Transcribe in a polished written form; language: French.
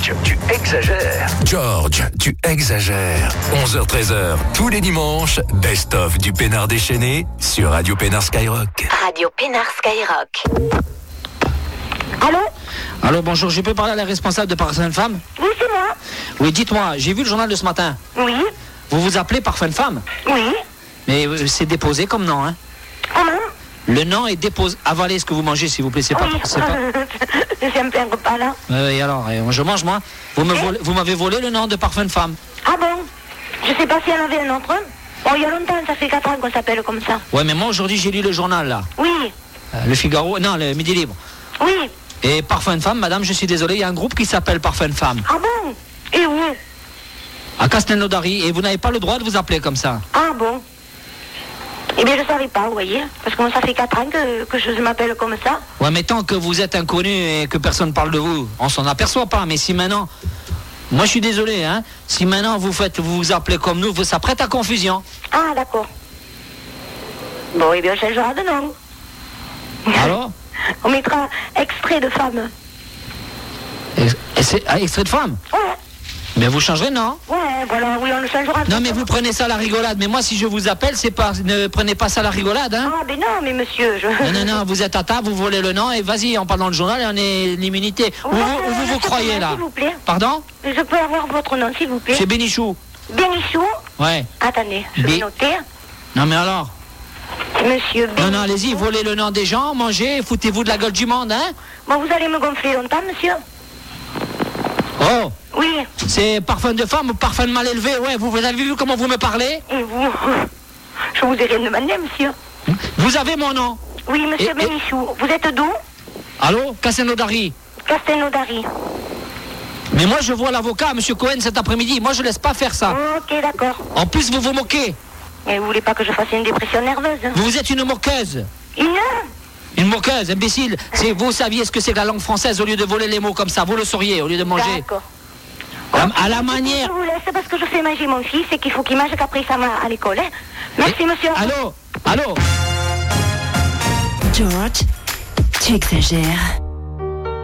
George, tu exagères. George, tu exagères. 11h-13h, tous les dimanches, best-of du Pénard déchaîné sur Radio Pénard Skyrock. Radio Pénard Skyrock. Allô ? Allô, bonjour, je peux parler à la responsable de Parfum Femme ? Oui, c'est moi. Oui, dites-moi, j'ai vu le journal de ce matin. Oui. Vous vous appelez Parfum Femme ? Oui. Mais c'est déposé comme nom, hein ? Comment ? Le nom est déposé. Avalez ce que vous mangez, s'il vous plaît, c'est pas... Oui. C'est pas... J'aime bien un repas là. Oui, alors, je mange, moi. Vous m'avez volé le nom de Parfum Femme. Ah bon ? Je sais pas si elle avait un autre. Bon, il y a longtemps, ça fait 4 ans qu'on s'appelle comme ça. Ouais, mais moi, aujourd'hui, j'ai lu le journal, là. Oui. Le Figaro, non, le Midi Libre. Oui. Et Parfum Femme, madame, je suis désolé, il y a un groupe qui s'appelle Parfum Femme. Ah bon ? Et où ? À Castelnaudary, et vous n'avez pas le droit de vous appeler comme ça. Ah bon ? Eh bien, je ne savais pas, vous voyez. Parce que moi, ça fait 4 ans que je m'appelle comme ça. Ouais, mais tant que vous êtes inconnu et que personne ne parle de vous, on s'en aperçoit pas. Mais si maintenant... Moi, je suis désolé, hein. Si maintenant vous vous appelez comme nous, ça prête à confusion. Ah, d'accord. Bon, eh bien, je changera de nom. Alors ? On mettra extrait de femme. Et c'est extrait de femme ? Ouais. Mais vous changerez, non ? Ouais, voilà, oui, on le changera. Non, mais vous prenez ça à la rigolade. Mais moi, si je vous appelle, c'est pas... Ne prenez pas ça à la rigolade, hein. Ah, mais non, mais monsieur, je... Non, vous êtes à table, vous volez le nom, et vas-y, on parle dans le journal et on est l'immunité. Où vous croyez, là ? S'il vous plaît. Pardon ? Je peux avoir votre nom, s'il vous plaît. C'est Bénichou. Bénichou ? Ouais. Attendez, je vais noter. Non, mais alors ? Monsieur Bénichou. Non, allez-y, volez le nom des gens, mangez, foutez-vous de la gueule du monde, hein. Bon, vous allez me gonfler longtemps, monsieur ? Oh, Oui. c'est parfum de femme ou parfum de mal élevé, ouais, vous avez vu comment vous me parlez ? Et vous ? Je vous ai rien demandé, monsieur. Vous avez mon nom ? Oui, monsieur Bénichou. Vous êtes d'où ? Allô ? Castelnaudary. Castelnaudary. Mais moi, je vois l'avocat, monsieur Cohen, cet après-midi. Moi, je laisse pas faire ça. Ok, d'accord. En plus, vous vous moquez. Mais vous voulez pas que je fasse une dépression nerveuse ? Vous êtes une moqueuse. Une moqueuse, imbécile. Si vous saviez ce que c'est que la langue française, au lieu de voler les mots comme ça, vous le sauriez, au lieu de manger. D'accord. À la manière... Je vous laisse parce que je fais manger mon fils et qu'il faut qu'il mange qu'après ça va à l'école. Hein. Merci, monsieur. Allô ? George, tu exagères.